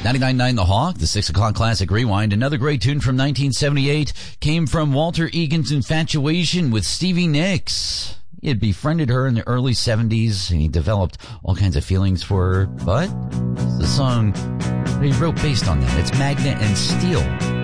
99.9 The Hawk, the 6 o'clock classic rewind. Another great tune from 1978 came from Walter Egan's Infatuation with Stevie Nicks. He had befriended her in the early 70s, and he developed all kinds of feelings for her, but the song that he wrote based on that. It's Magnet and Steel.